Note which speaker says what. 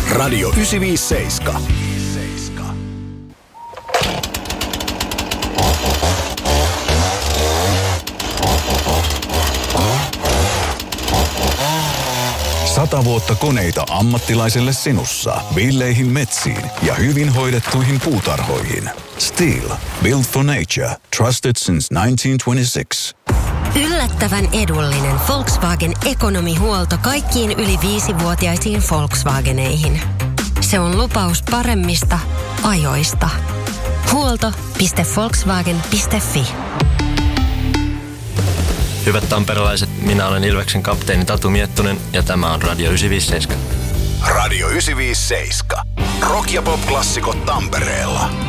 Speaker 1: Radio 957. Sata vuotta koneita ammattilaiselle sinussa, villeihin metsiin ja hyvin hoidettuihin puutarhoihin. Steel. Built for nature. Trusted since 1926.
Speaker 2: Yllättävän edullinen Volkswagen ekonomihuolto kaikkiin yli 5-vuotiaisiin Volkswageneihin. Se on lupaus paremmista ajoista. Huolto.volkswagen.fi.
Speaker 3: Hyvät tamperelaiset, minä olen Ilveksen kapteeni Tatu Miettunen ja tämä on Radio 957.
Speaker 1: Radio 957. Rock- ja pop-klassikot Tampereella.